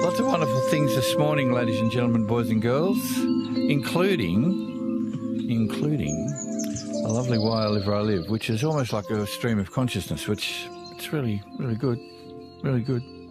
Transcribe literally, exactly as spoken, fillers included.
Lots of wonderful things this morning, ladies and gentlemen, boys and girls, including, including a lovely Why I Live Where I Live, which is almost like a stream of consciousness, which it's really, really good, really good.